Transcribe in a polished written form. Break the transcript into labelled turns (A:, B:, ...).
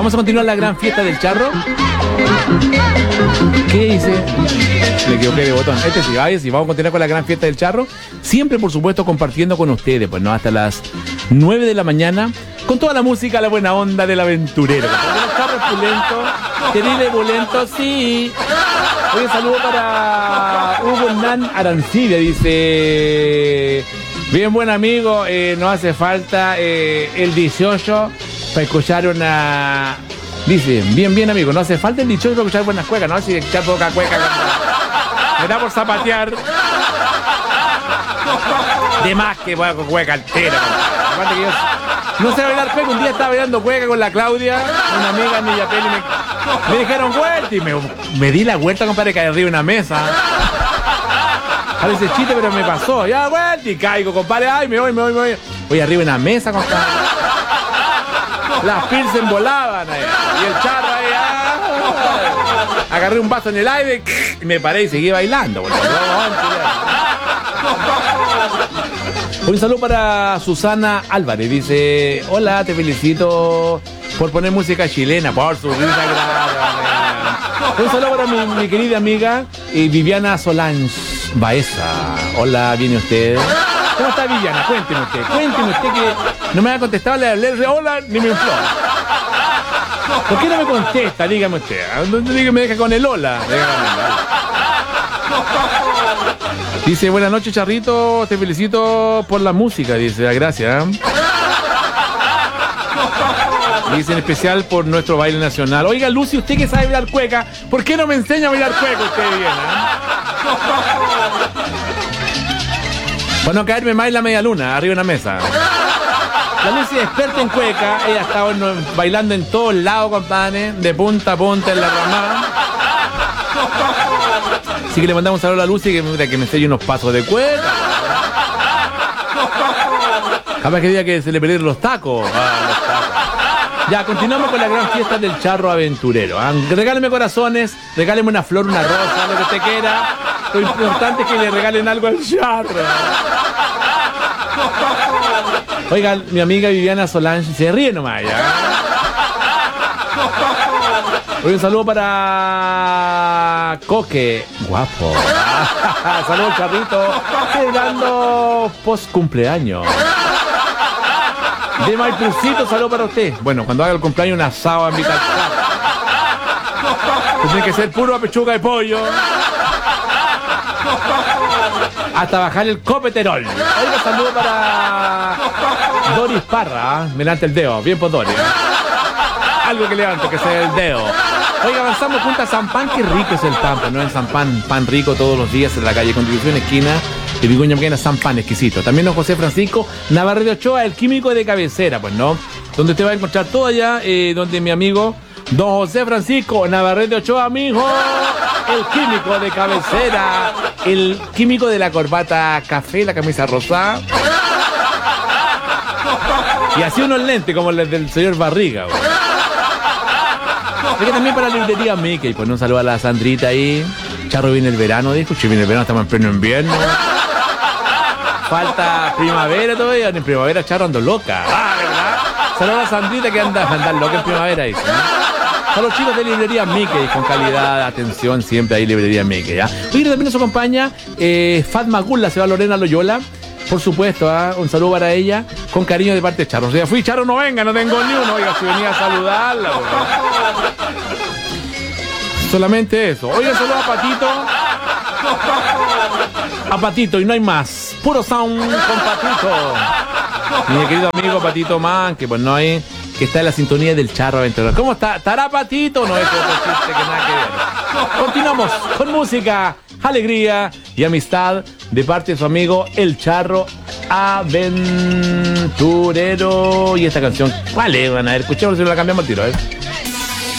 A: Vamos a continuar la gran fiesta del charro. ¿Qué dice? Me equivoqué de botón. Sí, vamos a continuar con la gran fiesta del charro. Siempre, por supuesto, compartiendo con ustedes, pues no, hasta las 9 de la mañana, con toda la música, la buena onda del aventurero. El charro es pulento, terrible pulento, sí. Un saludo para Hugo Hernán Arancibia, dice: bien, buen amigo, no hace falta el 18 para escuchar una... Dice, bien amigo, no hace falta el 18 para escuchar buenas cuecas, ¿no? Si echar poca cueca, me da por zapatear. De más que voy a cueca entera. Aparte que yo no sé bailar cueca. Un día estaba bailando cueca con la Claudia, una amiga en Villapel, y me dijeron vuelta, y me di la vuelta, compadre, caí arriba de una mesa. A veces chiste, pero me pasó. Ya, vuelta, y caigo, compadre. Ay, me voy. Voy arriba de una mesa, compadre. Las pilsen volaban ahí. Y el charro ahí. Agarré un vaso en el aire y me paré y seguí bailando. Un saludo para Susana Álvarez. Dice: hola, te felicito por poner música chilena. Por su risa, gracias. Un saludo para mi querida amiga Viviana Solange Baeza. Hola, ¿viene usted? ¿Cómo está Viviana? Cuénteme usted que no me ha contestado. Le hablé hola, ni me infló. ¿Por qué no me contesta? Dígame usted. Dígame, me deja con el hola. Dice: buenas noches, Charrito, te felicito por la música. Dice: gracias. Dice: en especial por nuestro baile nacional. Oiga, Lucy, usted que sabe bailar cueca, ¿por qué no me enseña a bailar cueca usted bien? Para no caerme más en la media luna, arriba de una mesa. La Lucy es experta en cueca. Ella ha estado bailando en todos lados, compadre, de punta a punta en la ramada. Así que le mandamos un saludo a la Lucy, que me enseñe unos pasos de cueca. Capaz que diga que se le perdieron los tacos. Ya, continuamos con la gran fiesta del charro aventurero. Regáleme corazones, regáleme una flor, una rosa, lo que usted quiera. Lo importante es que le regalen algo al charro. Oiga, mi amiga Viviana Solange se ríe nomás ya. Un saludo para Coque, guapo. Saludos, charrito. Celebrando post cumpleaños. De Maipucito, saludo para usted. Bueno, cuando haga el cumpleaños, un asado a mi casa. Tiene que ser puro pechuga de pollo. Hasta bajar el copeterol. Oiga, saludo para Doris Parra. Me levanta el dedo. Bien por Doris. Algo que levante, que sea el dedo. Oiga, avanzamos junto a San Pan. Qué rico es el pan, ¿no? El San Pan, pan rico todos los días en la calle Constitución, esquina de Vicuña Maquena. San Pan exquisito. También don José Francisco Navarrete Ochoa, el químico de cabecera, pues, ¿no? Donde usted va a encontrar todo allá, donde mi amigo don José Francisco Navarrete Ochoa, mijo, el químico de cabecera, el químico de la corbata café, la camisa rosada. Y así unos lentes como el del señor Barriga, güey. Y también para la librería Mickey, pues un saludo a la Sandrita ahí. Charro, viene el verano, dijo. Che, viene el verano, estamos en pleno invierno. Falta primavera todavía. En primavera, Charro, ando loca. ¿Verdad? Saludos a la Sandrita que anda loca en primavera, dice, ¿no? A los chicos de librería Mickey, con calidad, atención, siempre hay librería Mickey, ¿ya? Hoy también nos acompaña Fatma Gula, se va Lorena Loyola. Por supuesto, un saludo para ella, con cariño de parte de Charro. O sea, fui Charro, no venga, no tengo ni uno. Oiga, si venía a saludarla, ¿verdad? Solamente eso. Oiga, saludo a Patito. A Patito, y no hay más. Puro sound con Patito. Mi querido amigo Patito Man, que pues no hay, que está en la sintonía del charro aventurero. ¿Cómo está? ¿Estará Patito? No, es otro chiste que nada que ver. Continuamos con música, alegría y amistad de parte de su amigo el charro aventurero. Y esta canción, ¿cuál es? Van a ver, escuchemos si no la cambiamos al tiro,